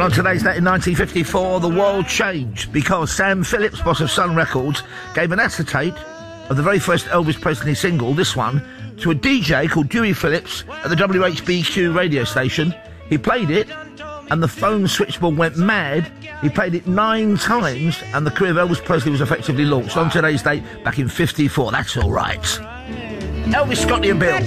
And on today's date in 1954, the world changed because Sam Phillips, boss of Sun Records, gave an acetate of the very first Elvis Presley single, this one, to a DJ called Dewey Phillips at the WHBQ radio station. He played it, and the phone switchboard went mad. He played it 9 times, and the career of Elvis Presley was effectively launched. On today's date, back in 54. That's all right. Elvis, Scotty and Bill.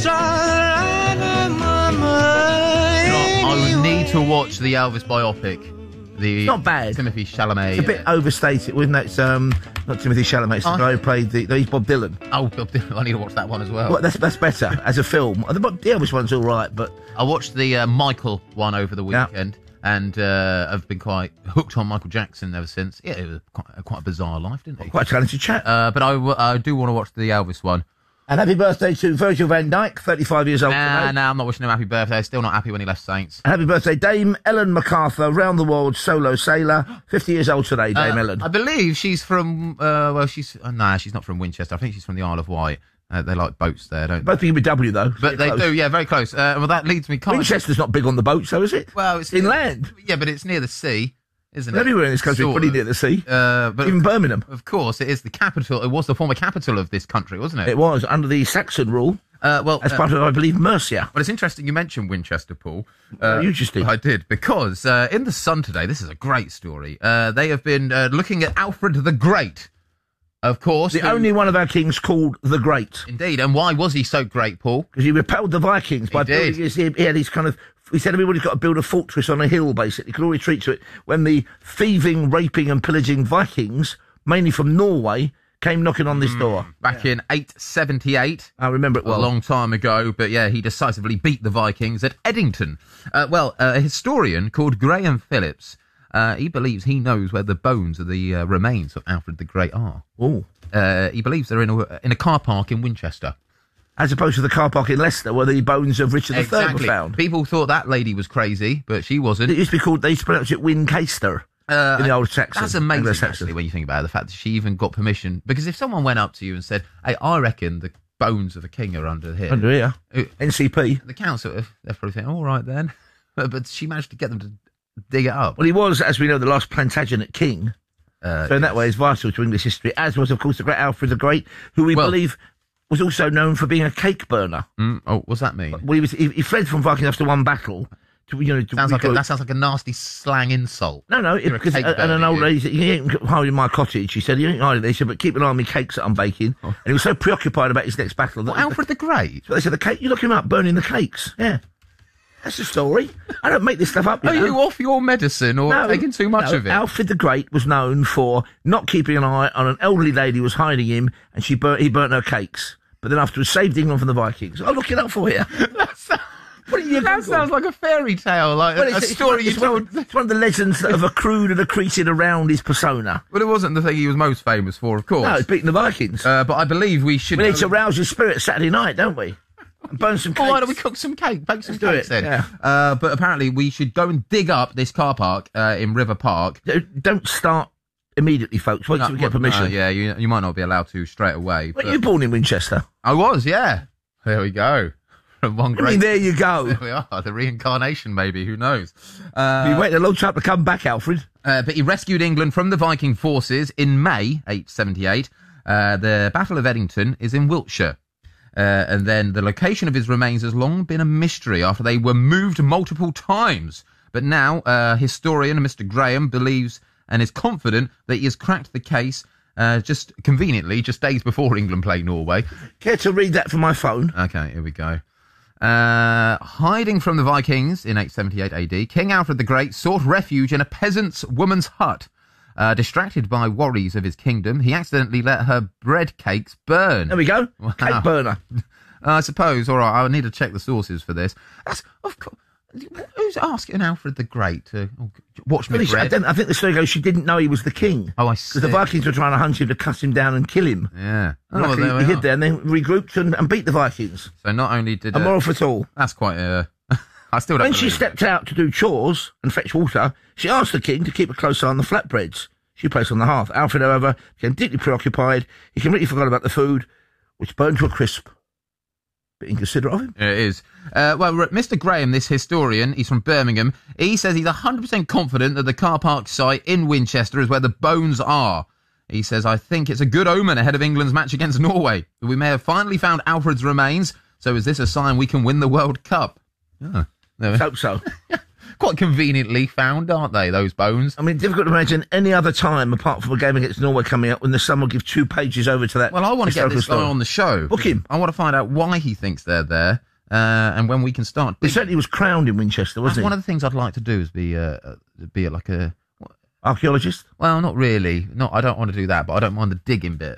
I would need to watch the Elvis biopic. It's not bad. Timothy Chalamet. It's a bit overstated, wasn't it? It's, not Timothy Chalamet, it's the guy who played he's Bob Dylan. Oh, Bob Dylan. I need to watch that one as well. Well, that's better as a film. The Elvis one's all right, but... I watched the Michael one over the weekend, and I've been quite hooked on Michael Jackson ever since. Yeah, it was quite a bizarre life, didn't he? Quite a talented chap. But I do want to watch the Elvis one. And happy birthday to Virgil van Dijk, 35 years old today. Nah, I'm not wishing him happy birthday. Still not happy when he left Saints. And happy birthday, Dame Ellen MacArthur, round the world solo sailor, 50 years old today, Dame Ellen. I believe she's from, she's not from Winchester. I think she's from the Isle of Wight. They like boats there, don't they? Both begin with W, though. But they do, yeah, very close. Well, that leads me kind Winchester's not big on the boats, though, is it? Well, it's inland. Yeah, but it's near the sea, isn't it? Everywhere in this country is pretty near the sea. But even Birmingham. Of course, it is the capital. It was the former capital of this country, wasn't it? It was, under the Saxon rule. As part of, I believe, Mercia. But it's interesting you mentioned Winchester, Paul. You just did. I did, because in The Sun today, this is a great story. They have been looking at Alfred the Great, of course. The only one of our kings called the Great. Indeed, and why was he so great, Paul? Because he repelled the Vikings by building he had these kind of... He said everybody's got to build a fortress on a hill, basically. You could all retreat to it. When the thieving, raping and pillaging Vikings, mainly from Norway, came knocking on this door. Back in 878. I remember it well. A long time ago, but yeah, he decisively beat the Vikings at Eddington. A historian called Graham Phillips, he believes he knows where the bones of the remains of Alfred the Great are. Oh. He believes they're in a car park in Winchester. As opposed to the car park in Leicester, where the bones of Richard III were found. People thought that lady was crazy, but she wasn't. It used to be called, they used to pronounce it Wincaster in the old Saxon. That's amazing, actually, when you think about it, the fact that she even got permission. Because if someone went up to you and said, hey, I reckon the bones of a king are under here. Under here? NCP. The council, they're probably saying, all right then. But she managed to get them to dig it up. Well, he was, as we know, the last Plantagenet king. So in that way, it's vital to English history, as was, of course, the great Alfred the Great, who we believe... was also known for being a cake burner. What's that mean? Well, he fled from Vikings after one battle. That sounds like a nasty slang insult. No, because an old lady said, "You ain't hiding in my cottage." She said, "You ain't hiding there." She said, "But keep an eye on me cakes that I'm baking." And he was so preoccupied about his next battle. Alfred the Great? So they said, "The cake, you look him up, burning the cakes." Yeah. That's the story. I don't make this stuff up. Are you off your medicine or taking too much of it? Alfred the Great was known for not keeping an eye on an elderly lady who was hiding him, and he burnt her cakes. But then afterwards saved England from the Vikings. I'll look it up for you. That sounds like a fairy tale, like a story you told. It's one of the legends that have accrued and accreted around his persona. But it wasn't the thing he was most famous for, of course. No, it's beating the Vikings. But I believe we should... We need to rouse your spirit Saturday night, don't we? And burn some cakes. Well, why don't we cook some cake? Bake some cakes then. Yeah. But apparently we should go and dig up this car park in River Park. Don't start immediately, folks. Once we get permission. You might not be allowed to straight away. Were you born in Winchester? I was, yeah. There we go. There you go. There we are. The reincarnation, maybe. Who knows? You waited a long time to come back, Alfred. But he rescued England from the Viking forces in May 878. The Battle of Eddington is in Wiltshire. And then the location of his remains has long been a mystery after they were moved multiple times. But now, historian Mr. Graham believes and is confident that he has cracked the case just conveniently, just days before England played Norway. Care to read that from my phone? Okay, here we go. Hiding from the Vikings in 878 AD, King Alfred the Great sought refuge in a peasant's woman's hut. Distracted by worries of his kingdom, he accidentally let her bread cakes burn. There we go. Wow. Cake burner. I suppose. All right, I need to check the sources for this. Of course. Who's asking Alfred the Great to watch me bread? I think the story goes she didn't know he was the king. Oh, I see. Because the Vikings were trying to hunt him to cut him down and kill him. Yeah. Luckily, he hid there and then regrouped and beat the Vikings. So not only did... A moral for it all. That's quite... I still don't... When she stepped out to do chores and fetch water, she asked the king to keep a close eye on the flatbreads she placed on the hearth. Alfred, however, became deeply preoccupied. He completely forgot about the food, which burned to a crisp Bit inconsiderate of him. It is. Mr. Graham, this historian, he's from Birmingham. He says he's 100% confident that the car park site in Winchester is where the bones are. He says, I think it's a good omen ahead of England's match against Norway. We may have finally found Alfred's remains, so is this a sign we can win the World Cup? Oh, I hope so. Quite conveniently found, aren't they, those bones? I mean, difficult to imagine any other time, apart from a game against Norway coming up, when the Sun will give 2 pages over to that. Well, I want to get this guy story on the show. Book him. I want to find out why he thinks they're there, and when we can start. He certainly was crowned in Winchester, wasn't he? One of the things I'd like to do is be like a... Archaeologist? Well, not really. I don't want to do that, but I don't mind the digging bit.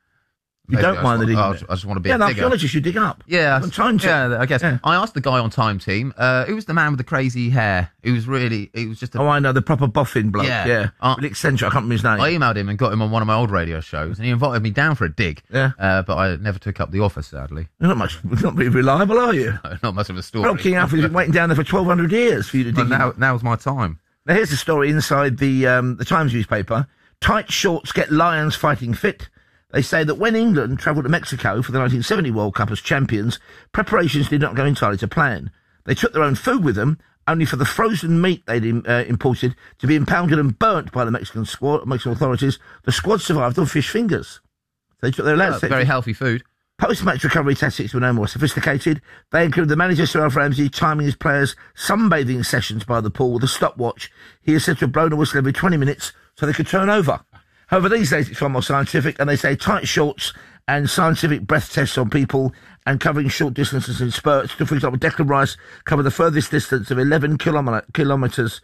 You don't mind the digging bit? I just want to be an a digger. archaeologist you dig up. Yeah. On Time Team. Yeah, I guess. Yeah. I asked the guy on Time Team, who was the man with the crazy hair? He was just a... Oh, I know, the proper boffin bloke. Yeah. Really eccentric, I can't remember his name. I emailed him and got him on one of my old radio shows, and he invited me down for a dig. Yeah. But I never took up the offer, sadly. You're not very reliable, are you? No, not much of a story. Well, King Alfred's been waiting down there for 1,200 years for you to dig him. Now's my time. Now, here's the story inside the Times newspaper. Tight shorts get Lions fighting fit. They say that when England travelled to Mexico for the 1970 World Cup as champions, preparations did not go entirely to plan. They took their own food with them, only for the frozen meat they'd imported to be impounded and burnt by the Mexican authorities. The squad survived on fish fingers. They took their lads. Very healthy food. Post-match recovery tactics were no more sophisticated. They include the manager, Sir Alf Ramsey, timing his players' sunbathing sessions by the pool with a stopwatch. He is said to have blown a whistle every 20 minutes so they could turn over. However, these days it's far more scientific, and they say tight shorts and scientific breath tests on people and covering short distances in spurts. For example, Declan Rice covered the furthest distance of 11 kilometres,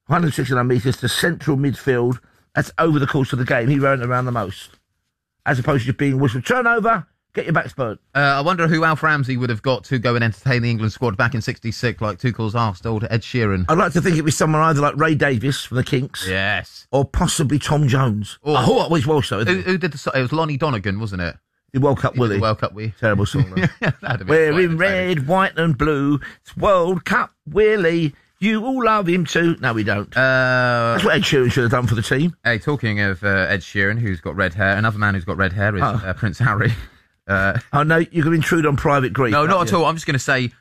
169 metres to central midfield. That's over the course of the game. He ran around the most. As opposed to just being whistled, turnover, get your back spurred. I wonder who Alf Ramsey would have got to go and entertain the England squad back in '66, like Tuchel's asked old Ed Sheeran. I'd like to think it'd be someone either like Ray Davies from the Kinks. Yes. Or possibly Tom Jones. Oh, he's Welsh though, isn't he? Who did the... It was Lonnie Donegan, wasn't it? The World Cup Willie. The World Cup Willie. Terrible song. We're in red, white and blue. It's World Cup Willie. You all love him too. No, we don't. That's what Ed Sheeran should have done for the team. Hey, talking of Ed Sheeran, who's got red hair, another man who's got red hair is Prince Harry. Oh, no, you're going to intrude on private grief. No, not at all. I'm just going to say,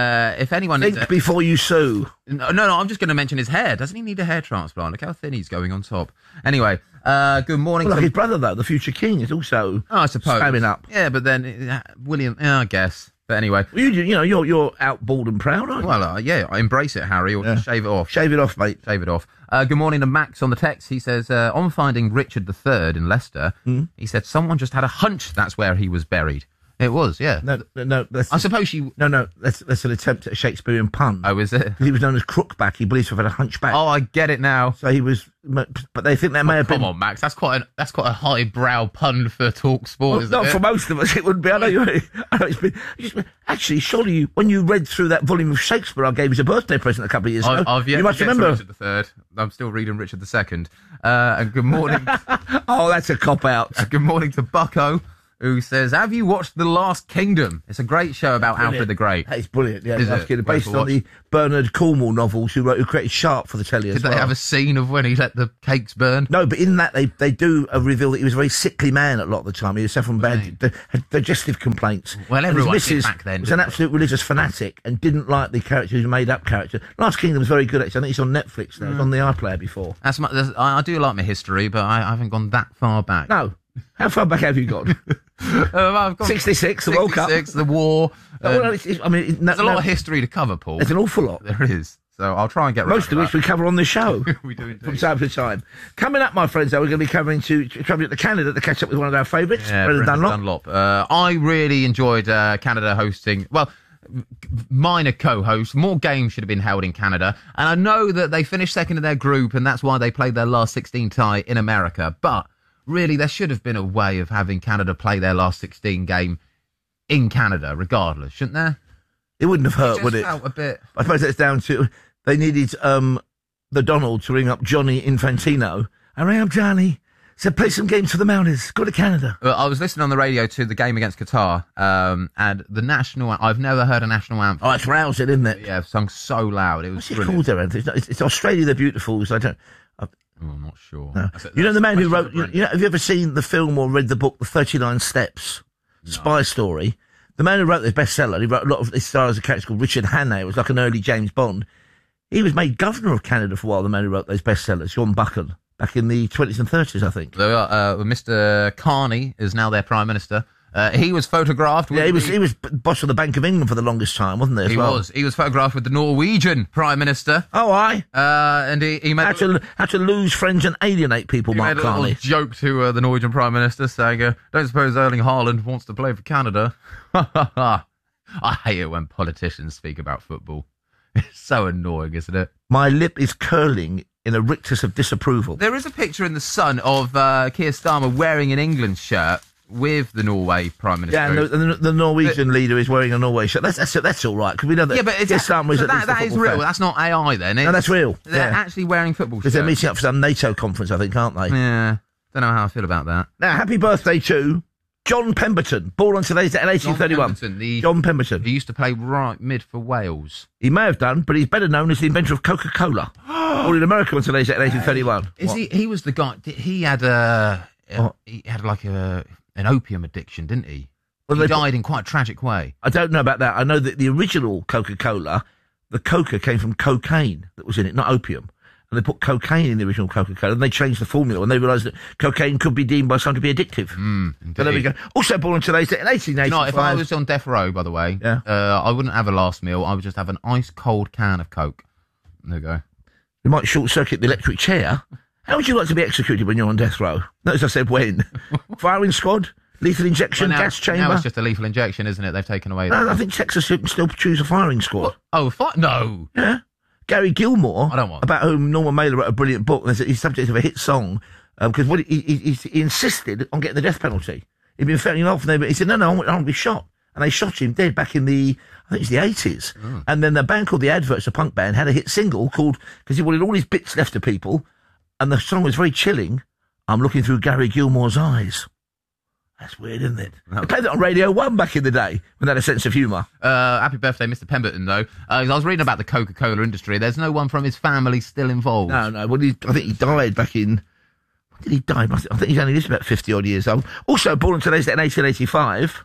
if anyone... Think before you sue. No, I'm just going to mention his hair. Doesn't he need a hair transplant? Look how thin he's going on top. Anyway, good morning. Well, like his brother, though, the future king, is also I suppose. Spamming up. Yeah, but then William, I guess. But anyway. Well, you're out bald and proud, aren't you? Well, yeah, I embrace it, Harry, or just shave it off. Shave it off, mate. Shave it off. Good morning to Max on the text. He says, on finding Richard III in Leicester, he said someone just had a hunch that's where he was buried. It was, yeah. No. I suppose you... No. That's an attempt at a Shakespearean pun. Oh, is it? He was known as Crookback. He believes to have had a hunchback. Oh, I get it now. So he was... But they think that may have been... Come on, Max. That's quite a highbrow pun for Talk Sport, isn't it? Not for most of us, it wouldn't be. I know it's been... Actually, surely when you read through that volume of Shakespeare I gave as a birthday present a couple of years ago, you must remember... Richard III. I'm still reading Richard II. And good morning... Oh, that's a cop-out. Good morning to Bucko, who says, have you watched The Last Kingdom? It's a great show about Alfred the Great. It's brilliant, yeah. Is Last Kingdom, based Worth a on the Bernard Cornwell novels who created Sharp for the telly as well. Did they have a scene of when he let the cakes burn? No, but in that they do reveal that he was a very sickly man a lot of the time. He was suffering had digestive complaints. Well, everyone did did back then. Was an absolute religious fanatic and didn't like the character who's a made-up character. Last Kingdom's very good, actually. I think it's on Netflix now. It's on the iPlayer before. I do like my history, but I haven't gone that far back. No. How far back have you gone? I've gone 66, the World Cup. 66, the war. There's a lot of history to cover, Paul. There's an awful lot. There is. So I'll try and get most of which we cover on the show. We do indeed. From time to time. Coming up, my friends, though, we're going to be travelling to Canada to catch up with one of our favourites, Brendan Dunlop. I really enjoyed Canada hosting. Well, minor co-host. More games should have been held in Canada. And I know that they finished second in their group, and that's why they played their last 16 tie in America. But really, there should have been a way of having Canada play their last 16 game in Canada, regardless, shouldn't there? It wouldn't have hurt, would it? Felt a bit. I suppose that's down to they needed the Donald to ring up Johnny Infantino. I rang up Johnny. Said, play some games for the Mounties. Go to Canada. Well, I was listening on the radio to the game against Qatar, and the national... I've never heard a national anthem. Oh, it's rousing, isn't it? Yeah, sung so loud. It was What's it called there, Anthony? It's Australia the Beautiful, so I don't... I'm not sure. No. You know the man who wrote... have you ever seen the film or read the book, The 39 Steps? No. Spy story? The man who wrote the bestseller, he wrote a lot of, it stars a character called Richard Hannay. It was like an early James Bond. He was made governor of Canada for a while, the man who wrote those bestsellers, John Buchan, back in the 20s and 30s, I think. Mr. Carney is now their Prime Minister. He was photographed with... Yeah, he was boss of the Bank of England for the longest time, wasn't he? He was photographed with the Norwegian Prime Minister. Oh, aye. And he made... Had to lose friends and alienate people, Mark Carney. He made a little joke to the Norwegian Prime Minister saying, don't suppose Erling Haaland wants to play for Canada. I hate it when politicians speak about football. It's so annoying, isn't it? My lip is curling in a rictus of disapproval. There is a picture in The Sun of Keir Starmer wearing an England shirt with the Norway Prime Minister. Yeah, and the Norwegian leader is wearing a Norway shirt. That's all right, because we know that. Yeah, but that is real. That's not AI then. No, that's real. They're actually wearing football shirts. Because they're meeting up for some NATO conference, I think, aren't they? Yeah. Don't know how I feel about that. Now, happy birthday to John Pemberton, born on today's date in 1831. John Pemberton. He used to play right mid for Wales. He may have done, but he's better known as the inventor of Coca-Cola. Born in America on today's date in 1831. He was the guy. He had like an opium addiction, didn't he? Well, he died in quite a tragic way. I don't know about that. I know that the original Coca-Cola, the Coca came from cocaine that was in it, not opium. And they put cocaine in the original Coca-Cola, and they changed the formula when they realised that cocaine could be deemed by some to be addictive. So there we go. Also born on today's date in 1885. No, if I was on death row, by the way, I wouldn't have a last meal. I would just have an ice-cold can of Coke. There you go. You might short-circuit the electric chair. How would you like to be executed when you're on death row? Notice I said when. Firing squad? Lethal injection? Well, gas chamber? Now it's just a lethal injection, isn't it? They've taken away that. No, I think Texas can still choose a firing squad. What? Oh, no. Yeah. Gary Gilmore, I don't want about whom Norman Mailer wrote a brilliant book, and he's subject of a hit song, because he insisted on getting the death penalty. He'd been fair enough, but he said, no, I want to be shot. And they shot him dead back in I think it's the 80s. And then the band called The Adverts, a punk band, had a hit single called, because he wanted all his bits left to people, and the song was very chilling, I'm looking through Gary Gilmore's eyes. That's weird, isn't it? They played that on Radio 1 back in the day, when they had a sense of humour. Happy birthday, Mr. Pemberton, though. I was reading about the Coca-Cola industry. There's no one from his family still involved. No. Well, I think he died back in... When did he die? I think he's only just about 50-odd years old. Also born on today's date in 1885.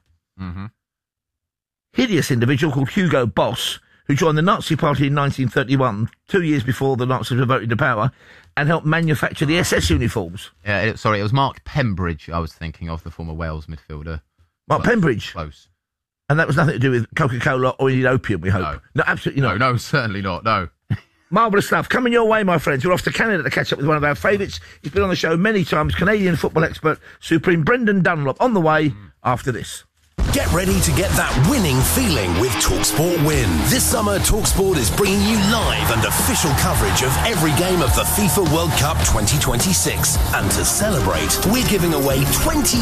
Hideous individual called Hugo Boss, who joined the Nazi Party in 1931, 2 years before the Nazis were voted to power, and helped manufacture the SS uniforms. Yeah, it was Mark Pembridge I was thinking of, the former Wales midfielder. Mark Pembridge? Close. And that was nothing to do with Coca-Cola or indeed opium, we hope. No, absolutely not. No, certainly not, no. Marvellous stuff. Coming your way, my friends. We're off to Canada to catch up with one of our favourites. He's been on the show many times, Canadian football expert, Supreme Brendan Dunlop, on the way after this. Get ready to get that winning feeling with TalkSport Win. This summer, TalkSport is bringing you live and official coverage of every game of the FIFA World Cup 2026. And to celebrate, we're giving away £26,000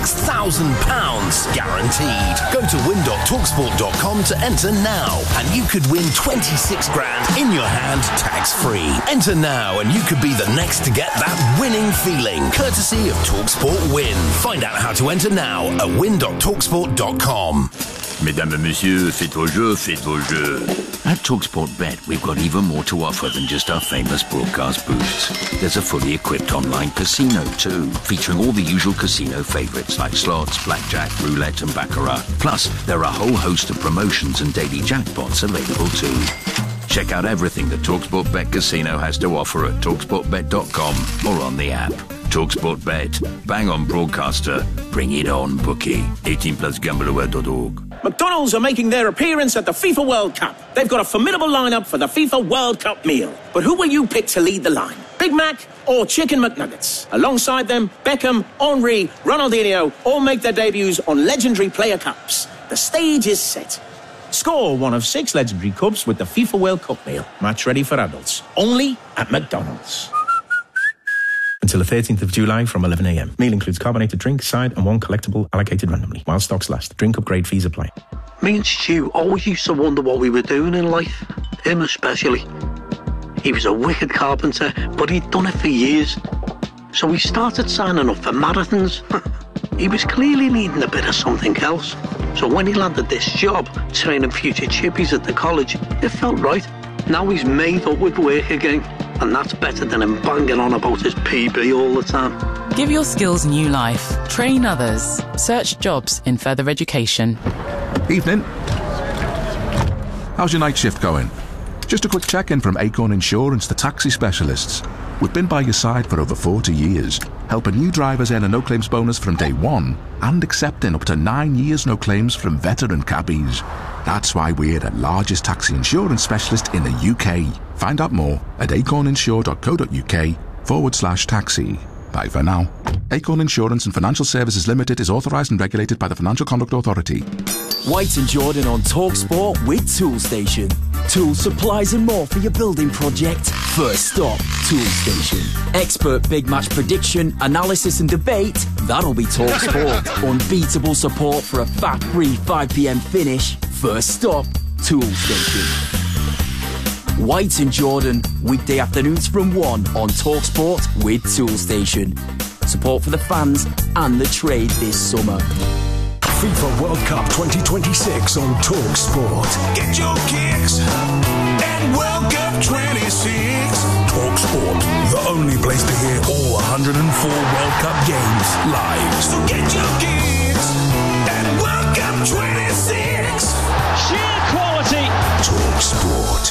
guaranteed. Go to win.talksport.com to enter now, and you could win 26 grand in your hand, tax-free. Enter now, and you could be the next to get that winning feeling, courtesy of TalkSport Win. Find out how to enter now at win.talksport.com. Mesdames et messieurs, faites vos jeux, faites vos jeux. At TalkSport Bet, we've got even more to offer than just our famous broadcast booths. There's a fully equipped online casino too, featuring all the usual casino favourites like slots, blackjack, roulette and baccarat. Plus, there are a whole host of promotions and daily jackpots available too. Check out everything that TalkSport Bet Casino has to offer at TalkSportBet.com or on the app. TalkSport Bet. Bang on broadcaster. Bring it on, bookie. 18 plus gambleaware.org. McDonald's are making their appearance at the FIFA World Cup. They've got a formidable lineup for the FIFA World Cup meal. But who will you pick to lead the line? Big Mac or Chicken McNuggets? Alongside them, Beckham, Henry, Ronaldinho all make their debuts on legendary player cups. The stage is set. Score one of 6 legendary cups with the FIFA World Cup meal. Match ready for adults. Only at McDonald's. Until the 13th of July from 11 a.m. Meal includes carbonated drink, side and one collectible allocated randomly. While stocks last. Drink upgrade fees apply. Me and Stu always used to wonder what we were doing in life. Him especially. He was a wicked carpenter, but he'd done it for years. So we started signing up for marathons. He was clearly needing a bit of something else. So when he landed this job, training future chippies at the college, it felt right. Now he's made up with work again. And that's better than him banging on about his PB all the time. Give your skills new life. Train others. Search jobs in further education. Evening. How's your night shift going? Just a quick check-in from Acorn Insurance, the taxi specialists. We've been by your side for over 40 years, helping new drivers earn a no-claims bonus from day one and accepting up to 9 years no claims from veteran cabbies. That's why we're the largest taxi insurance specialist in the UK. Find out more at acorninsure.co.uk/taxi. Bye for now. Acorn Insurance and Financial Services Limited is authorised and regulated by the Financial Conduct Authority. White and Jordan on TalkSport with Toolstation. Tools, supplies and more for your building project. First stop, Toolstation. Expert big match prediction, analysis and debate. That'll be TalkSport. Unbeatable support for a fat-free 5 p.m. finish. First stop, Toolstation. White and Jordan, weekday afternoons from 1 on TalkSport with Toolstation. Support for the fans and the trade this summer. FIFA World Cup 2026 on TalkSport. Get your kicks and World Cup 26. TalkSport, the only place to hear all 104 World Cup games live. So get your kicks and World Cup 26. Sheer quality. TalkSport.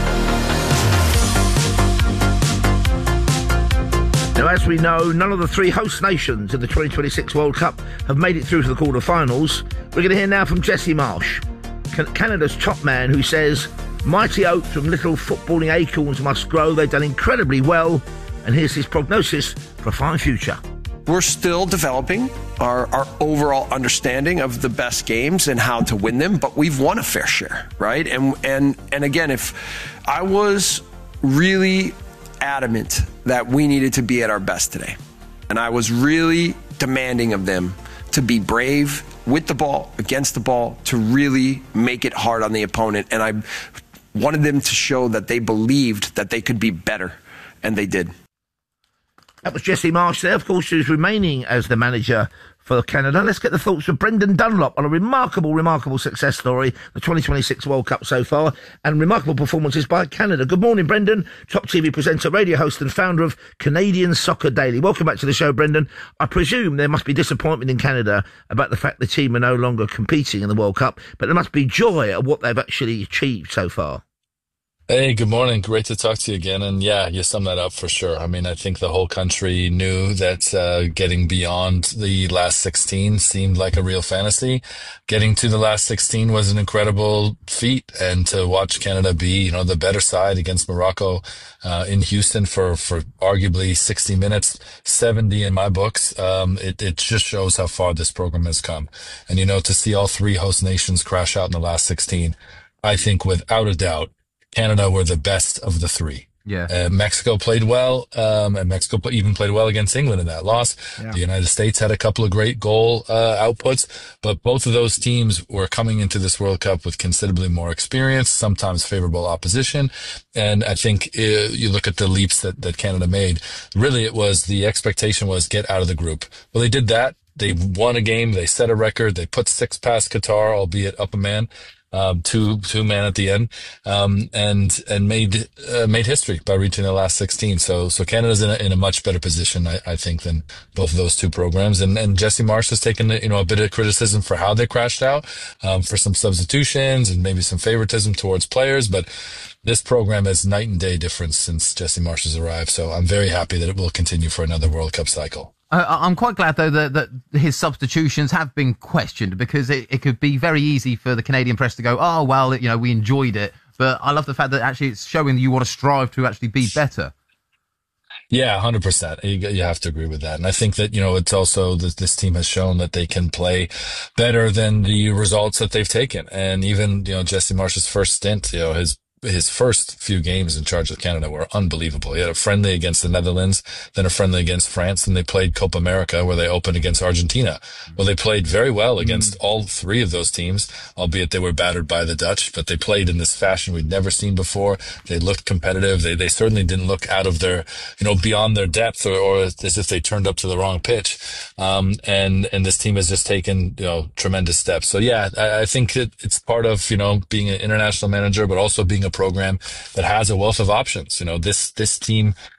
Now, as we know, none of the 3 host nations in the 2026 World Cup have made it through to the quarter-finals. We're going to hear now from Jesse Marsch, Canada's top man, who says, mighty oaks from little footballing acorns must grow. They've done incredibly well. And here's his prognosis for a fine future. We're still developing our overall understanding of the best games and how to win them, but we've won a fair share, right? And again, if I was really adamant that we needed to be at our best today, and I was really demanding of them to be brave with the ball, against the ball, to really make it hard on the opponent, and I wanted them to show that they believed that they could be better, and they did. That was Jesse Marsch there, of course, who's remaining as the manager for Canada. Let's get the thoughts of Brendan Dunlop on a remarkable success story, the 2026 World Cup so far, and remarkable performances by Canada. Good morning, Brendan, top TV presenter, radio host and founder of Canadian Soccer Daily. Welcome back to the show, Brendan. I presume there must be disappointment in Canada about the fact the team are no longer competing in the World Cup, but there must be joy at what they've actually achieved so far. Hey, good morning. Great to talk to you again. And yeah, you summed that up for sure. I mean, I think the whole country knew that getting beyond the last 16 seemed like a real fantasy. Getting to the last 16 was an incredible feat. And to watch Canada be, the better side against Morocco in Houston for arguably 60 minutes, 70 in my books, it just shows how far this program has come. And, to see all 3 host nations crash out in the last 16, I think without a doubt, Canada were the best of the 3. Yeah. Mexico played well, and Mexico even played well against England in that loss. Yeah. The United States had a couple of great goal outputs, but both of those teams were coming into this World Cup with considerably more experience, sometimes favorable opposition. And I think you look at the leaps that Canada made. Really, it was the expectation was get out of the group. Well, they did that. They won a game. They set a record. They put 6 past Qatar, albeit up a man. Two man at the end, and made history by reaching the last 16. So Canada's in a much better position, I think, than both of those 2 programs. And Jesse Marsch has taken, a bit of criticism for how they crashed out, for some substitutions and maybe some favoritism towards players. But this program is night and day difference since Jesse Marsch has arrived. So I'm very happy that it will continue for another World Cup cycle. I'm quite glad, though, that his substitutions have been questioned, because it could be very easy for the Canadian press to go, oh, well, we enjoyed it. But I love the fact that actually it's showing that you want to strive to actually be better. Yeah, 100%. You have to agree with that. And I think that, it's also that this team has shown that they can play better than the results that they've taken. And even, Jesse Marsch's first stint, his first few games in charge of Canada were unbelievable. He had a friendly against the Netherlands, then a friendly against France, and they played Copa America, where they opened against Argentina. Well, they played very well against all 3 of those teams, albeit they were battered by the Dutch, but they played in this fashion we'd never seen before. They looked competitive. They certainly didn't look out of their, beyond their depth or as if they turned up to the wrong pitch. And this team has just taken, tremendous steps. So yeah, I think it's part of, being an international manager, but also being a program that has a wealth of options. This team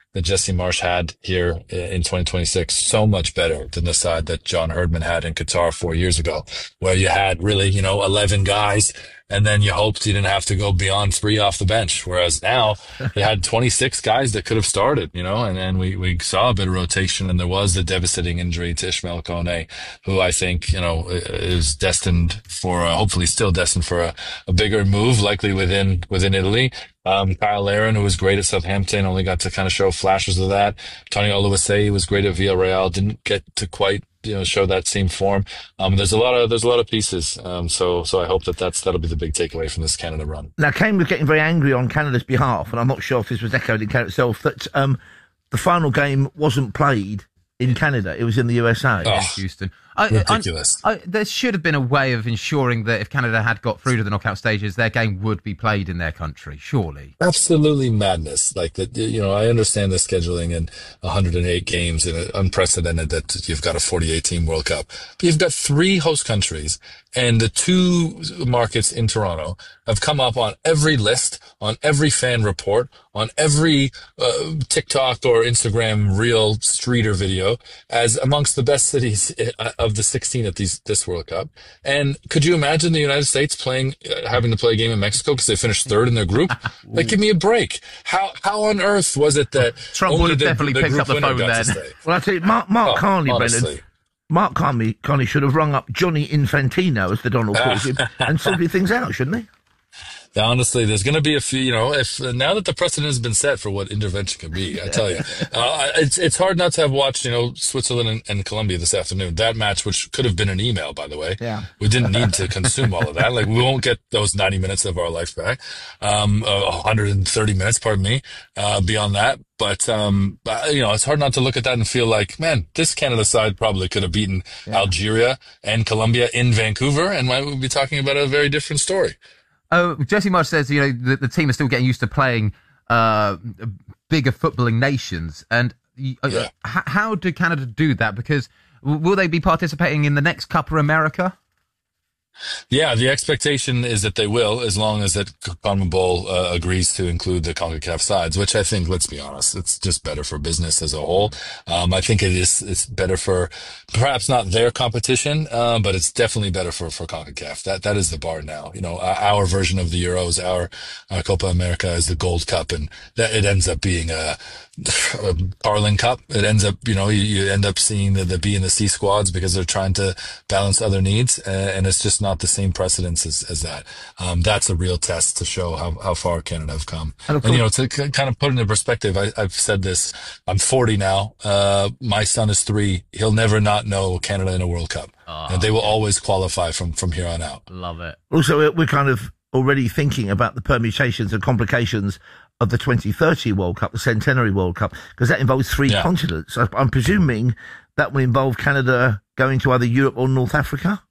that Jesse Marsch had here in 2026 so much better than the side that John Herdman had in Qatar 4 years ago, where you had really, 11 guys, and then you hoped you didn't have to go beyond 3 off the bench. Whereas now they had 26 guys that could have started, and then we saw a bit of rotation, and there was the devastating injury to Ismail Kone, who I think, is destined for, hopefully still destined for a bigger move, likely within Italy. Kyle Larin, who was great at Southampton, only got to kind of show flashes of that. Tony Oluwaseyi was great at Villarreal, didn't get to quite show that same form. There's a lot of pieces. So I hope that'll be the big takeaway from this Canada run. Now, Kane was getting very angry on Canada's behalf, and I'm not sure if this was echoed in Canada itself, that the final game wasn't played in Canada. It was in the USA. Oh, Houston. Ridiculous. There should have been a way of ensuring that if Canada had got through to the knockout stages, their game would be played in their country, surely. Absolutely madness. Like that, I understand the scheduling and 108 games and unprecedented that you've got a 48-team World Cup. But you've got 3 host countries, and the 2 markets in Toronto have come up on every list, on every fan report, on every TikTok or Instagram reel streeter video as amongst the best cities of the 16 at this World Cup. And could you imagine the United States having to play a game in Mexico because they finished 3rd in their group? Like, give me a break. How on earth was it that Trump would have definitely picked up the phone then? Well, I tell you, Mark Carney, Brendan. Mark Carney should have rung up Johnny Infantino, as the Donald calls him, and sorted things out, shouldn't he? Honestly, there's going to be a few, if now that the precedent has been set for what intervention can be, I tell you, it's hard not to have watched, Switzerland and Colombia this afternoon. That match, which could have been an email, by the way. Yeah. We didn't need to consume all of that. Like, we won't get those 90 minutes of our life back. 130 minutes, pardon me, beyond that. But, it's hard not to look at that and feel like, man, this Canada side probably could have beaten Algeria and Colombia in Vancouver, and might we be talking about a very different story. Oh, Jesse Marsch says, the team is still getting used to playing bigger footballing nations. And how do Canada do that? Because will they be participating in the next Cup of America? Yeah, the expectation is that they will, as long as that CONMEBOL agrees to include the CONCACAF sides, which I think, let's be honest, it's just better for business as a whole. I think it's better for perhaps not their competition, but it's definitely better for CONCACAF. That is the bar now. Our version of the Euros, our Copa America is the Gold Cup, and that it ends up being a Carling Cup. It ends up, you end up seeing the B and the C squads because they're trying to balance other needs, and it's just not the same precedence as that. That's a real test to show how far Canada have come. And to kind of put it into perspective, I've said this, I'm 40 now. My son is 3. He'll never not know Canada in a World Cup. And they will always qualify from here on out. Love it. Also, we're kind of already thinking about the permutations and complications of the 2030 World Cup, the Centenary World Cup, because that involves 3 continents. I'm presuming that will involve Canada going to either Europe or North Africa?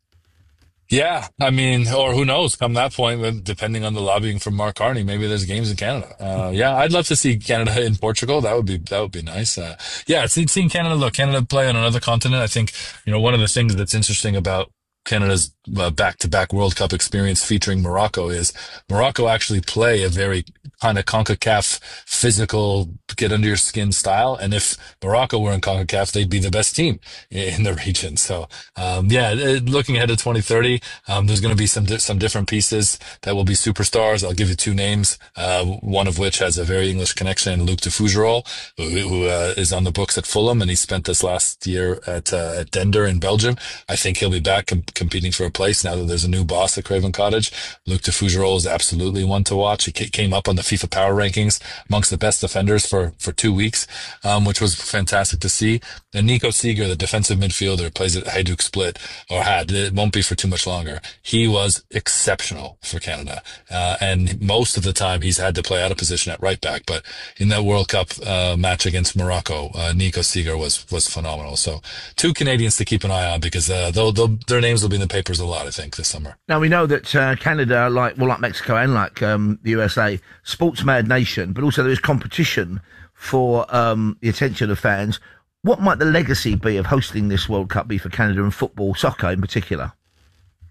Yeah, I mean, or who knows, come that point, depending on the lobbying from Mark Carney, maybe there's games in Canada. I'd love to see Canada in Portugal. That would be nice. Seeing Canada play on another continent. I think, one of the things that's interesting about Canada's back-to-back World Cup experience featuring Morocco is Morocco actually play a very kind of CONCACAF physical, get under your skin style. And if Morocco were in CONCACAF, they'd be the best team in the region. So, looking ahead to 2030, there's going to be some different pieces that will be superstars. I'll give you 2 names, one of which has a very English connection, Luc de Fougerolles, who is on the books at Fulham, and he spent this last year at Dender in Belgium. I think he'll be back competing for a place now that there's a new boss at Craven Cottage. Luc de Fougerolles is absolutely one to watch. He came up on the FIFA Power Rankings amongst the best defenders for 2 weeks, which was fantastic to see. And Nico Seeger, the defensive midfielder, plays at Hajduk Split, or had. It won't be for too much longer. He was exceptional for Canada. And most of the time he's had to play out of position at right back. But in that World Cup match against Morocco, Nico Seeger was phenomenal. So 2 Canadians to keep an eye on, because their names will be in the papers a lot, I think, this summer. Now, we know that Canada, like Mexico and like the USA, sports mad nation, but also there is competition for the attention of fans. What might the legacy be of hosting this World Cup be for Canada and football, soccer in particular?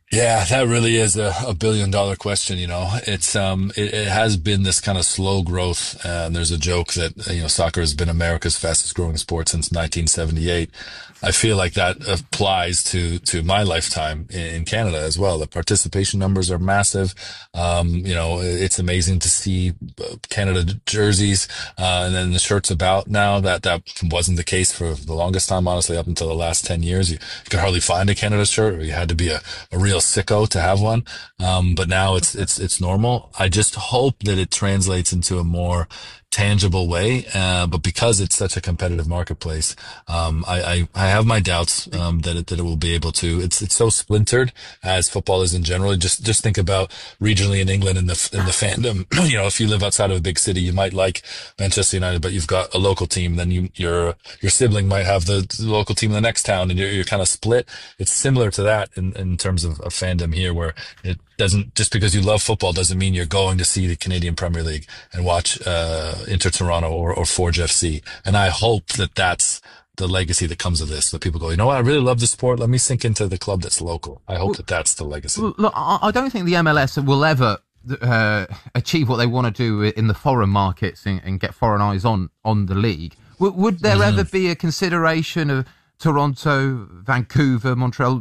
Yeah, that really is a billion-dollar question. It's it has been this kind of slow growth. And there's a joke that soccer has been America's fastest-growing sport since 1978. I feel like that applies to my lifetime in Canada as well. The participation numbers are massive. It's amazing to see Canada jerseys, and then the shirts about now. That wasn't the case for the longest time, honestly, up until the last 10 years. You could hardly find a Canada shirt, or you had to be a real sicko to have one. But now it's normal. I just hope that it translates into a more tangible way, but because it's such a competitive marketplace, I have my doubts that it will be able to. It's so splintered as football is in general. Just think about regionally in England in the fandom. If you live outside of a big city, you might like Manchester United, but you've got a local team. Then your sibling might have the local team in the next town, and you're kind of split. It's similar to that in terms of fandom here, where it doesn't, just because you love football doesn't mean you're going to see the Canadian Premier League and watch Inter Toronto or Forge FC. And I hope that that's the legacy that comes of this. That people go, I really love the sport. Let me sink into the club that's local. I hope that that's the legacy. Look, I don't think the MLS will ever achieve what they want to do in the foreign markets and get foreign eyes on the league. Would there ever be a consideration of Toronto, Vancouver, Montreal,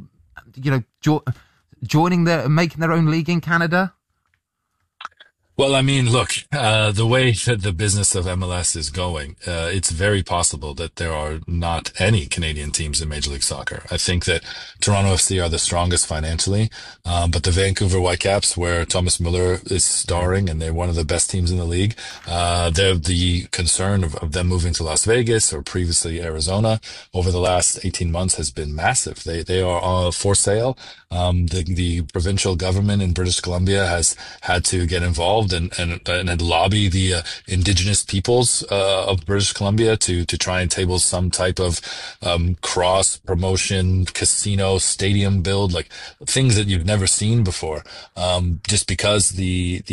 joining making their own league in Canada? Well, I mean, look, the way that the business of MLS is going, it's very possible that there are not any Canadian teams in Major League Soccer. I think that Toronto FC are the strongest financially, but the Vancouver Whitecaps, where Thomas Muller is starring, and they're one of the best teams in the league, the concern of them moving to Las Vegas or previously Arizona over the last 18 months has been massive. They are for sale. The provincial government in British Columbia has had to get involved and lobby the indigenous peoples of British Columbia to try and table some type of cross promotion casino stadium build, like things that you've never seen before, just because the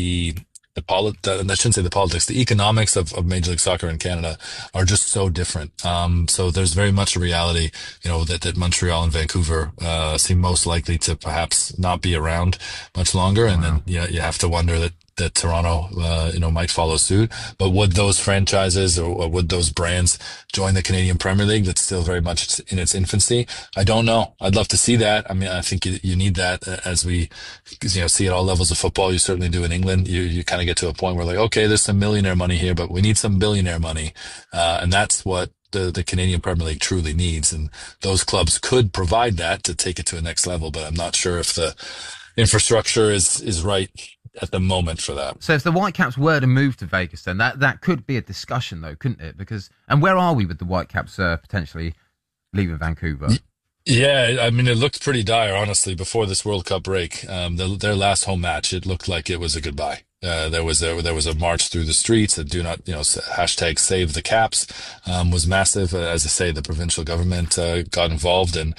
economics of Major League Soccer in Canada are just so different. So there's very much a reality, that Montreal and Vancouver seem most likely to perhaps not be around much longer. And then you have to wonder that Toronto, might follow suit. But would those franchises or would those brands join the Canadian Premier League that's still very much in its infancy? I don't know. I'd love to see that. I mean, I think you need that as we, see at all levels of football. You certainly do in England. You kind of get to a point where okay, there's some millionaire money here, but we need some billionaire money. And that's what the Canadian Premier League truly needs. And those clubs could provide that to take it to a next level, but I'm not sure if the infrastructure is right at the moment for that. So if the Whitecaps were to move to Vegas, then that could be a discussion, though, couldn't it? And where are we with the Whitecaps potentially leaving Vancouver? Yeah, I mean, it looked pretty dire, honestly, before this World Cup break. Their last home match, it looked like it was a goodbye. There was a march through the streets. Do not, hashtag save the Caps, was massive. As I say, the provincial government, got involved and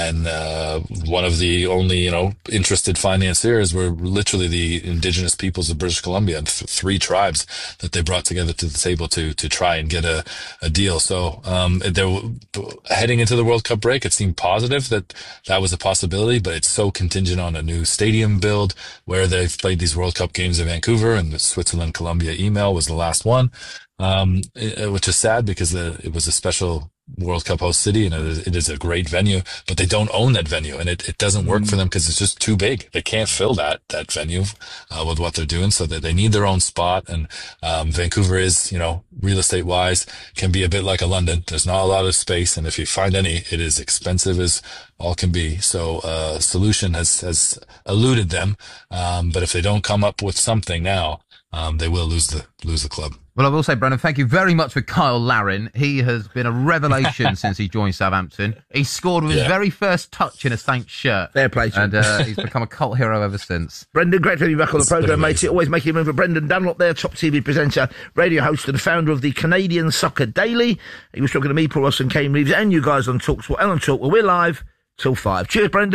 one of the only, interested financiers were literally the indigenous peoples of British Columbia and three tribes that they brought together to the table to try and get a deal. So, heading into the World Cup break, it seemed positive that was a possibility, but it's so contingent on a new stadium build where they've played these World Cup games in Vancouver. And the Switzerland-Colombia email was the last one, which is sad because it was a special World Cup host city and it is a great venue, but they don't own that venue and it doesn't work for them because it's just too big. They can't fill that venue with what they're doing, so that they need their own spot. And Vancouver is, real estate wise, can be a bit like a London. There's not a lot of space, and if you find any, it is expensive as all can be. So Solution has eluded them, but if they don't come up with something now, they will lose the club. Well, I will say, Brendan, thank you very much for Kyle Larin. He has been a revelation since he joined Southampton. He scored with his very first touch in a Saints shirt. Fair play to him. And he's become a cult hero ever since. Brendan, great to have you back on the programme, mate. Always making room for Brendan Dunlop there, top TV presenter, radio host and founder of the Canadian Soccer Daily. He was talking to me, Paul Ross and Kane Reeves, and you guys on TalkSport and on Talk, where we're live till 5. Cheers, Brendan.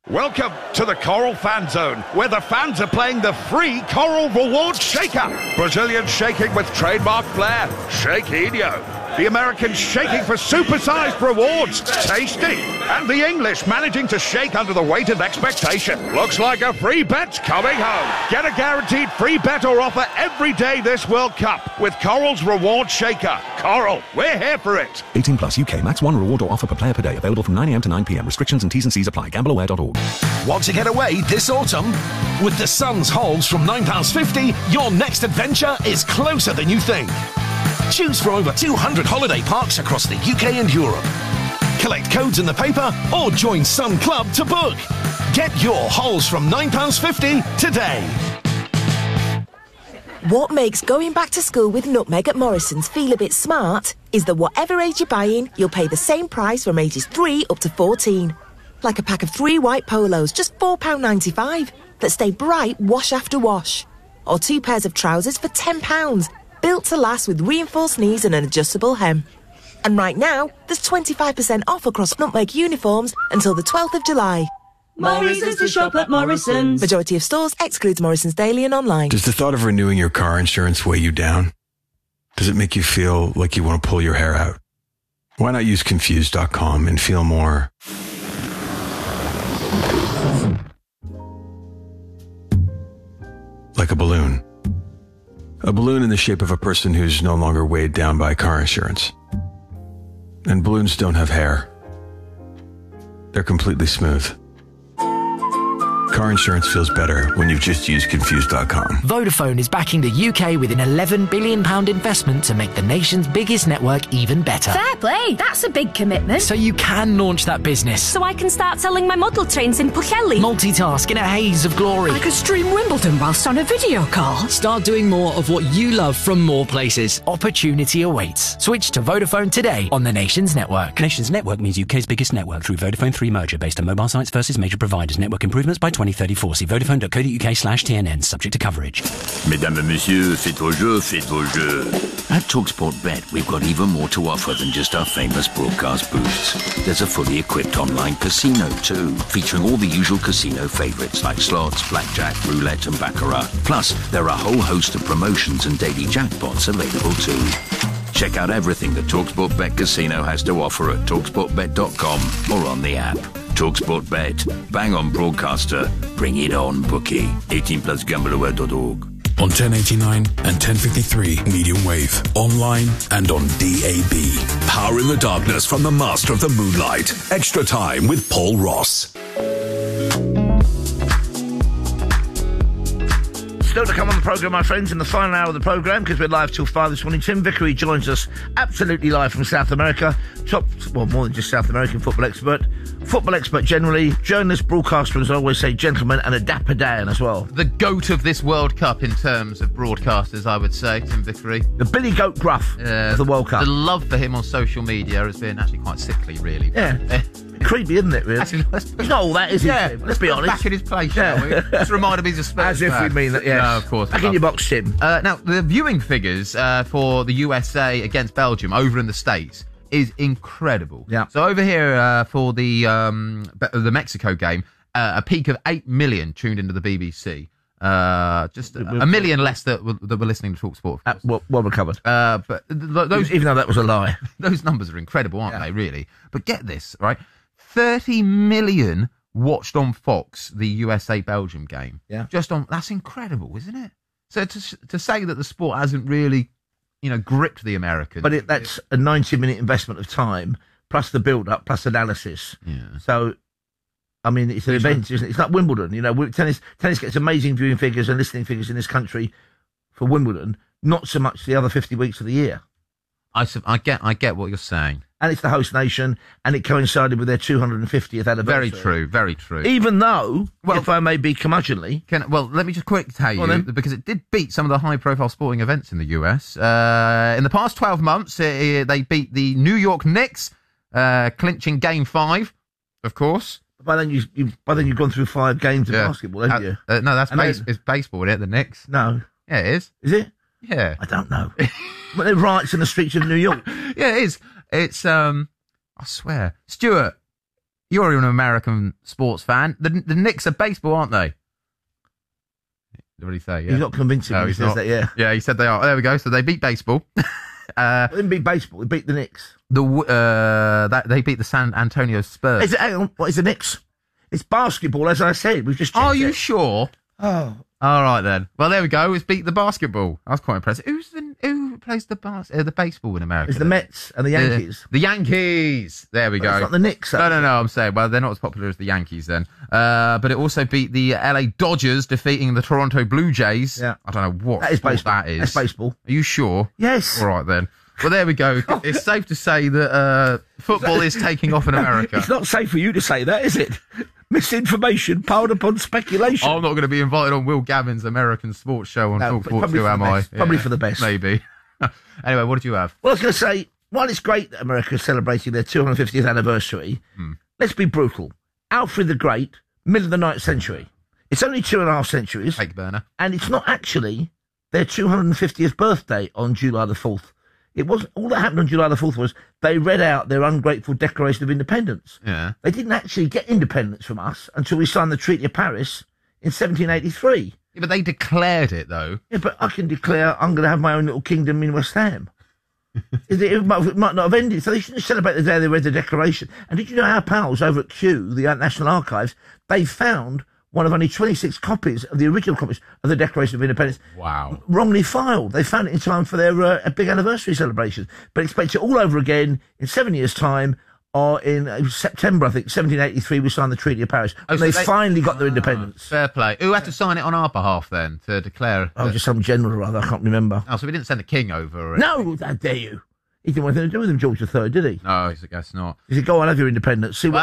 Welcome to the Coral Fan Zone, where the fans are playing the free Coral Rewards Shaker. Brazilian shaking with trademark flair, Shaquinho. The Americans shaking for supersized rewards, Tasty. And the English managing to shake under the weight of expectation. Looks like a free bet's coming home. Get a guaranteed free bet or offer every day this World Cup with Coral's Reward Shaker. Coral, we're here for it. 18 plus UK. Max 1 reward or offer per player per day. Available from 9am to 9pm. Restrictions and T's and C's apply. GambleAware.org. Want to get away this autumn? With the Sun's holds from £9.50, your next adventure is closer than you think. Choose from over 200 holiday parks across the UK and Europe. Collect codes in the paper or join Sun Club to book. Get your holes from £9.50 today. What makes going back to school with Nutmeg at Morrison's feel a bit smart is that whatever age you're buying, you'll pay the same price from ages 3 up to 14. Like a pack of 3 white polos, just £4.95, that stay bright wash after wash. Or 2 pairs of trousers for £10, built to last with reinforced knees and an adjustable hem. And right now, there's 25% off across Nutmeg uniforms until the 12th of July. Morrison's to shop at Morrison's. Majority of stores excludes Morrison's Daily and online. Does the thought of renewing your car insurance weigh you down? Does it make you feel like you want to pull your hair out? Why not use Confused.com and feel more like a balloon? A balloon in the shape of a person who's no longer weighed down by car insurance. And balloons don't have hair. They're completely smooth. Car insurance feels better when you've just used Confused.com. Vodafone is backing the UK with an £11 billion investment to make the nation's biggest network even better. Fair play, that's a big commitment. So you can launch that business. So I can start selling my model trains in Pwllheli. Multitask in a haze of glory. I could stream Wimbledon whilst on a video call. Start doing more of what you love from more places. Opportunity awaits. Switch to Vodafone today on the Nations Network. Nations Network means UK's biggest network through Vodafone 3 merger based on mobile sites versus major providers. Network improvements by 2034. See Vodafone.co.uk/TNN, subject to coverage. Mesdames et messieurs, faites vos jeux, faites vos jeux. At TalkSport Bet, we've got even more to offer than just our famous broadcast booths. There's a fully equipped online casino too, featuring all the usual casino favourites like slots, blackjack, roulette and baccarat. Plus, there are a whole host of promotions and daily jackpots available too. Check out everything the TalkSport Bet Casino has to offer at TalkSportBet.com or on the app. TalkSport Bet. Bang on broadcaster. Bring it on, bookie. 18 plus GambleAware.org. On 1089 and 1053 medium wave. Online and on DAB. Power in the darkness from the master of the moonlight. Extra time with Paul Ross. Still to come on the programme, my friends, in the final hour of the programme, because we're live till 5 this morning. Tim Vickery joins us absolutely live from South America. More than just South American football expert generally, journalist, broadcaster, as I always say, gentleman, and a dapper Dan as well. The GOAT of this World Cup in terms of broadcasters, I would say, Tim Vickery. The Billy Goat Gruff of the World Cup. The love for him on social media has been actually quite sickly, really. Yeah. Creepy, isn't it, really? Actually, he's not all that, is he? Yeah, let's be honest. Back in his place, shall we? Just remind him he's a Spurs As if fan. we mean that, yes. No, of course. Back in your box, Tim. Now, the viewing figures for the USA against Belgium over in the States is incredible. Yeah. So over here for the Mexico game, a peak of 8 million tuned into the BBC. Just a million less that were listening to TalkSport. Well recovered. But those, even though that was a lie, those numbers are incredible, aren't they? Really. But get this, right? 30 million watched on Fox the USA-Belgium game. Yeah. That's incredible, isn't it? So to say that the sport hasn't really, gripped the Americans. But that's a 90-minute investment of time, plus the build-up, plus analysis. Yeah. So, I mean, it's an event, isn't it? It's like Wimbledon. Tennis gets amazing viewing figures and listening figures in this country for Wimbledon, not so much the other 50 weeks of the year. I get what you're saying. And it's the host nation, and it coincided with their 250th anniversary. Very true, very true. Even though, if I may be curmudgeonly... let me just quickly tell you, because it did beat some of the high-profile sporting events in the US. In the past 12 months, they beat the New York Knicks, clinching Game 5, of course. By then you've gone through 5 games of basketball, haven't you? No, it's baseball, isn't it, the Knicks? No. Yeah, it is. Is it? Yeah. I don't know. But there are riots in the streets of New York. Yeah, it is. It's, I swear. Stuart, you're an American sports fan. The Knicks are baseball, aren't they? What did he say? Yeah. He's not convincing me. He says that, yeah. Yeah, he said they are. There we go. So they beat baseball. They didn't beat baseball. They beat the Knicks. They beat the San Antonio Spurs. Hang on. What is the Knicks? It's basketball, as I said. We've just checked Are you it. sure? Oh. All right, then. Well, there we go. It's beat the basketball. That's quite impressive. Who plays the baseball in America? It's the Mets and the Yankees. The Yankees. There we go. It's not the Knicks. No, I'm saying, well, they're not as popular as the Yankees then. But it also beat the LA Dodgers, defeating the Toronto Blue Jays. Yeah. I don't know what that is sport baseball. that is. That's baseball. Are you sure? Yes. All right, then. Well, there we go. It's safe to say that football is taking off in America. It's not safe for you to say that, is it? Misinformation piled upon speculation. I'm not going to be invited on Will Gavin's American sports show on Talk Sports 2, am I? Probably for the best. Maybe. Anyway, what did you have? Well, I was going to say, while it's great that America is celebrating their 250th anniversary, let's be brutal. Alfred the Great, middle of the 9th century. It's only 2.5 centuries. Fake burner. And it's not actually their 250th birthday on July the 4th. It wasn't. All that happened on July the 4th was they read out their ungrateful Declaration of Independence. Yeah. They didn't actually get independence from us until we signed the Treaty of Paris in 1783. Yeah, but they declared it, though. Yeah, but I can declare I'm going to have my own little kingdom in West Ham. it might not have ended, so they shouldn't celebrate the day they read the Declaration. And did you know our pals over at Kew, the National Archives, they found one of only 26 copies of the original copies of the Declaration of Independence. Wow. Wrongly filed. They found it in time for their big anniversary celebration. But expect it all over again in 7 years' time, or in September, I think, 1783, we signed the Treaty of Paris. And they finally got their independence. Fair play. Who had to sign it on our behalf, then, to declare? Oh, just some general or other, I can't remember. Oh, so we didn't send the king over? No, how dare you. He didn't want anything to do with him, George III, did he? No, I guess not. He said, go on, have your independence. See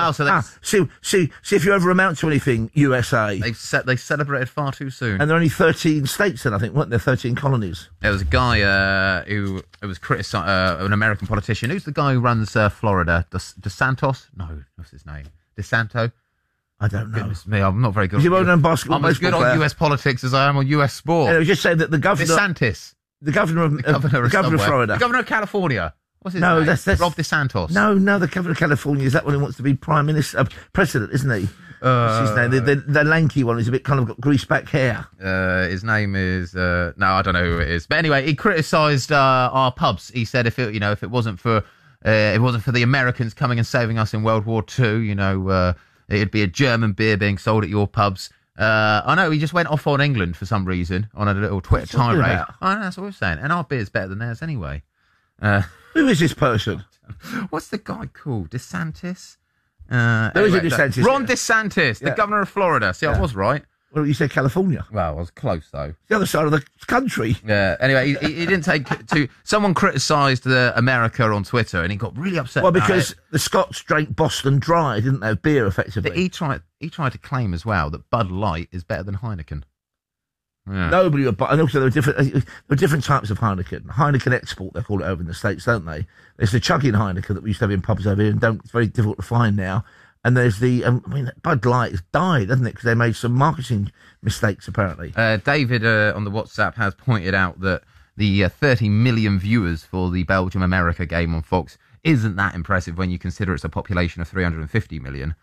if you ever amount to anything, USA. They celebrated far too soon. And there are only 13 states then, I think, weren't there? 13 colonies. There was a guy who was criticised, an American politician. Who's the guy who runs Florida? DeSantos? No, what's his name? DeSanto? I don't know. Goodness me, I'm not very good. Is he well known basketball? I'm as good on US politics as I am on US sport. And I was just saying that the governor... DeSantis. The governor of Florida. The governor of California. What's his name? No, that's Rob DeSantos. No, the governor of California is that one who wants to be prime minister, president, isn't he? What's his name? The lanky one who's a bit kind of got greased back hair. His name is no, I don't know who it is. But anyway, he criticised our pubs. He said if it wasn't for the Americans coming and saving us in World War II, it'd be a German beer being sold at your pubs. I know he just went off on England for some reason on a little Twitter tirade. Oh, that's what we're saying. And our beer's better than theirs anyway. Who is this person? What's the guy called? DeSantis? There is a DeSantis. Ron DeSantis, the governor of Florida. See, I was right. Well, you said California. Well, I was close, though. It's the other side of the country. Yeah. Anyway, he didn't take to... Someone criticised America on Twitter, and he got really upset. Well, because the Scots drank Boston Dry, didn't they? Beer, effectively. But he tried to claim as well that Bud Light is better than Heineken. Yeah. Nobody would buy, and also there are different types of Heineken. Heineken Export, they call it over in the States, don't they? There's the chugging Heineken that we used to have in pubs over here, and it's very difficult to find now. And there's the, Bud Light has died, hasn't it? Because they made some marketing mistakes, apparently. David on the WhatsApp has pointed out that the 30 million viewers for the Belgium-America game on Fox isn't that impressive when you consider it's a population of 350 million.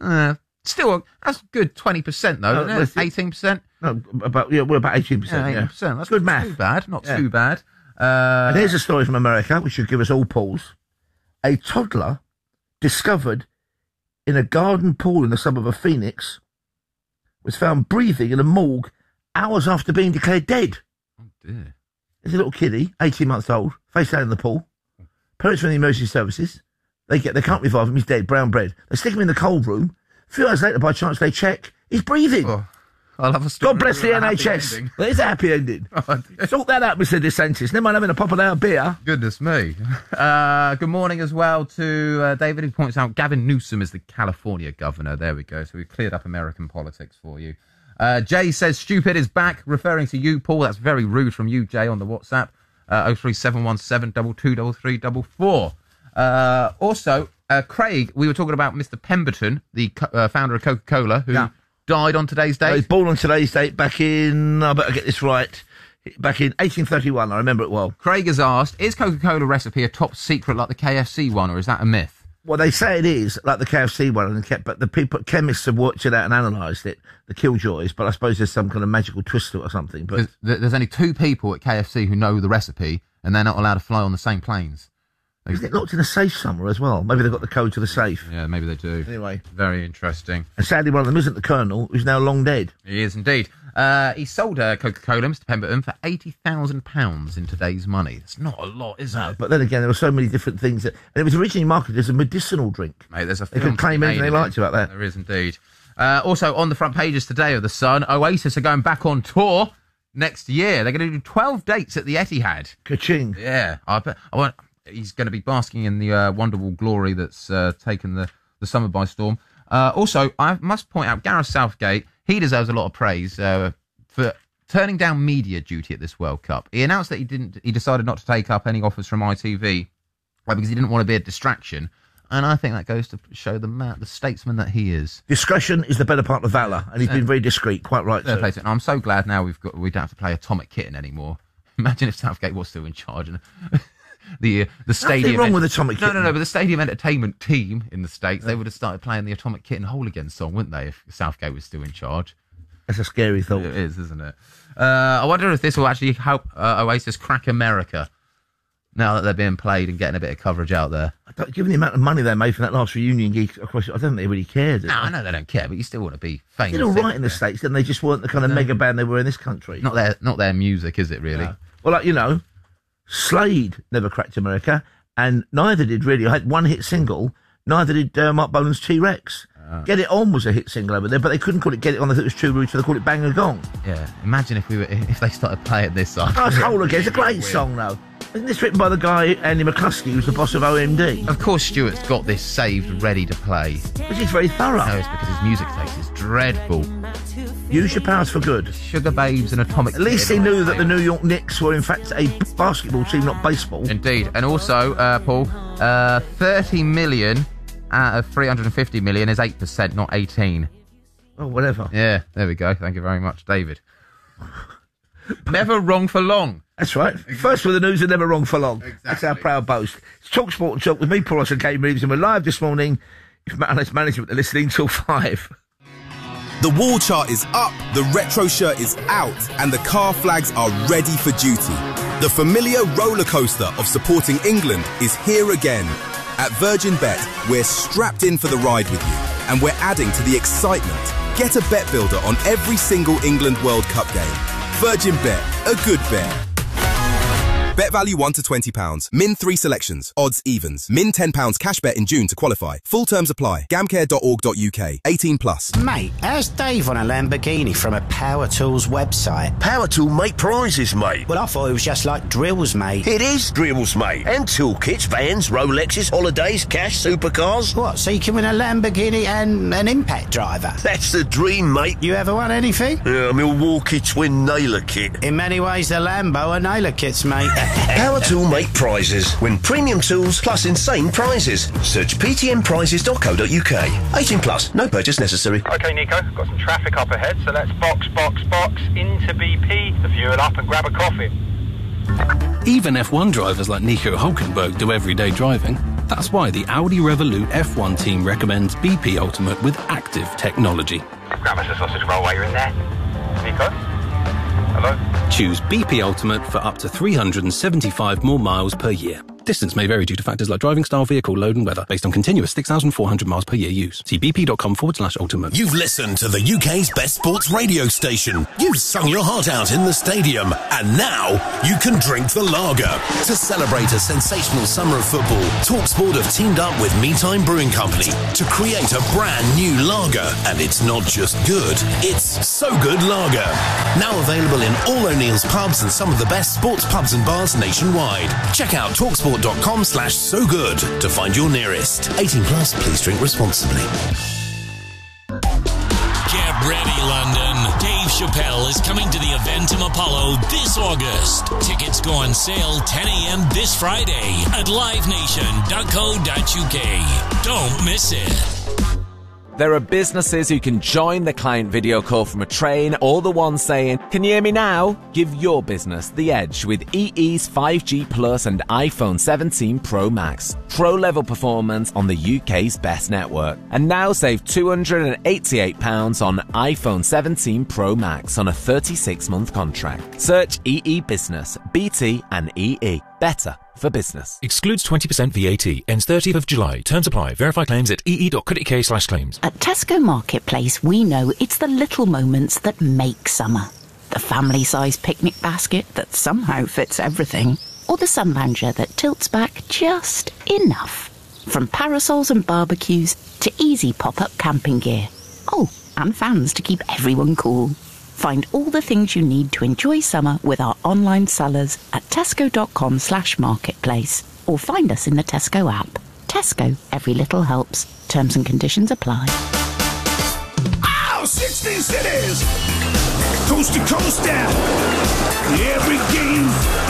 Still, that's good 20% though, isn't it? 18%? No, we're about 18%. Yeah, 18%. That's good math. Too bad, not too bad. And here's a story from America, which should give us all pause. A toddler discovered in a garden pool in the suburb of Phoenix was found breathing in a morgue hours after being declared dead. Oh, dear. There's a little kiddie, 18 months old, face down in the pool. Parents from the emergency services. They can't revive him, he's dead, brown bread. They stick him in the cold room. A few hours later, by chance, they check. He's breathing. Oh, I'll have a story. God bless the NHS. There's a happy ending. Sort that out, Mr. DeSantis. Never mind having a pop of our beer. Goodness me. Good morning as well to David, who points out Gavin Newsom is the California governor. There we go. So we've cleared up American politics for you. Jay says, stupid is back, referring to you, Paul. That's very rude from you, Jay, on the WhatsApp. 03717 223344. Also, Craig, we were talking about Mr. Pemberton, the founder of Coca-Cola, who died on today's date. He was born on today's date back in, I better get this right, back in 1831. I remember it well. Craig has asked, is Coca-Cola recipe a top secret like the KFC one, or is that a myth? Well, they say it is, like the KFC one, but the chemists have worked it out and analysed it, the Killjoys, but I suppose there's some kind of magical twist to it or something. But there's only 2 people at KFC who know the recipe, and they're not allowed to fly on the same planes. Is it locked in a safe somewhere as well? Maybe they've got the code to the safe. Yeah, maybe they do. Anyway. Very interesting. And sadly, one of them isn't the Colonel, who's now long dead. He is indeed. He sold Coca-Cola, Mr. Pemberton, for £80,000 in today's money. It's not a lot, is it? But then again, there were so many different things. And it was originally marketed as a medicinal drink. Mate, there's a They film could claim anything they liked about that. There is indeed. Also, on the front pages today of The Sun, Oasis are going back on tour next year. They're going to do 12 dates at the Etihad. Ka-ching. Yeah. He's going to be basking in the Wonderwall glory that's taken the summer by storm. Also, I must point out, Gareth Southgate, he deserves a lot of praise for turning down media duty at this World Cup. He announced that he decided not to take up any offers from ITV because he didn't want to be a distraction. And I think that goes to show the statesman that he is. Discretion is the better part of valour, and he's been very discreet, quite right. And I'm so glad now we don't have to play Atomic Kitten anymore. Imagine if Southgate was still in charge and the stadium. Nothing wrong with Atomic Kitten. No, but the stadium entertainment team in the States, they would have started playing the Atomic Kitten Whole Again song, wouldn't they, if Southgate was still in charge? That's a scary thought. It is, isn't it? I wonder if this will actually help Oasis crack America now that they're being played and getting a bit of coverage out there. Given the amount of money they made from that last reunion gig, of course, I don't think they really cared. No, I know they don't care, but you still want to be famous. They did all right in the States, didn't they? Just weren't the kind of mega band they were in this country. Not their music, is it, really? No. Well, Slade never cracked America, and neither did really. I had one hit single, neither did Mark Bolan's T-Rex. Get It On was a hit single over there, but they couldn't call it Get It On. They thought it was too rude, so they called it Bang a Gong. Yeah, imagine if they started playing this song. Nice Whole Again. It's a great song, though. Isn't this written by the guy, Andy McCluskey, who's the boss of OMD? Of course Stuart's got this saved, ready to play. Which is very thorough. No, it's because his music taste is dreadful. Use your powers for good. Sugar Babes and Atomic At least he knew that the New York Knicks were, in fact, a basketball team, not baseball. Indeed. And also, Paul, 30 million out of 350 million is 8%, not 18. Oh, whatever. Yeah, there we go. Thank you very much, David. Never wrong for long. That's right. First with the news and never wrong for long. Exactly. That's our proud boast. It's Talk Sport and Talk with me, Paul Ross and Kate Reeves, and we're live this morning. If Unless Management are listening, till 5. The wall chart is up, the retro shirt is out, and the car flags are ready for duty. The familiar roller coaster of supporting England is here again. At Virgin Bet, we're strapped in for the ride with you, and we're adding to the excitement. Get a bet builder on every single England World Cup game. Virgin Bet, a good bet. Bet value £1 to £20. Min 3 selections. Odds evens. Min £10 cash bet in June to qualify. Full terms apply. Gamcare.org.uk. 18 plus. Mate, how's Dave on a Lamborghini from a Power Tools website? Power Tool make prizes, mate. Well, I thought it was just like drills, mate. It is drills, mate. And toolkits, vans, Rolexes, holidays, cash, supercars. What, so you can win a Lamborghini and an impact driver? That's the dream, mate. You ever won anything? Yeah, Milwaukee Twin Nailer Kit. In many ways, the Lambo are nailer kits, mate. Power Tool make prizes. Win premium tools plus insane prizes. Search ptmprizes.co.uk. 18 plus. No purchase necessary. Okay, Nico. Got some traffic up ahead, so let's box into BP to fuel up and grab a coffee. Even F1 drivers like Nico Hülkenberg do everyday driving. That's why the Audi Revolut F1 team recommends BP Ultimate with active technology. Grab us a sausage roll while you're in there. Nico? Hello? Choose BP Ultimate for up to 375 more miles per year. Distance may vary due to factors like driving style, vehicle load and weather, based on continuous 6,400 miles per year use. See bp.com/ultimate. You've listened to the UK's best sports radio station. You've sung your heart out in the stadium. And now you can drink the lager. To celebrate a sensational summer of football, TalkSport have teamed up with Meantime Brewing Company to create a brand new lager. And it's not just good, it's So Good Lager. Now available in all O'Neill's pubs and some of the best sports pubs and bars nationwide. Check out TalkSport.com/so-good to find your nearest. 18 plus, please drink responsibly. Get ready, London. Dave Chappelle is coming to the Eventim Apollo this August. Tickets go on sale 10 a.m. this Friday at livenation.co.uk. Don't miss it. There are businesses who can join the client video call from a train, or the ones saying, "Can you hear me now?" Give your business the edge with EE's 5G Plus and iPhone 17 Pro Max. Pro-level performance on the UK's best network. And now save £288 on iPhone 17 Pro Max on a 36-month contract. Search EE Business, BT and EE. Better for business. Excludes 20% VAT. Ends 30th of July. Terms apply. Verify claims at ee.co.uk/claims. At Tesco Marketplace, we know it's the little moments that make summer. The family-sized picnic basket that somehow fits everything. Or the sun lounger that tilts back just enough. From parasols and barbecues to easy pop-up camping gear. Oh, and fans to keep everyone cool. Find all the things you need to enjoy summer with our online sellers at tesco.com/marketplace or find us in the Tesco app. Tesco, every little helps. Terms and conditions apply. Ow! 16 cities! Coast to coast now! Every game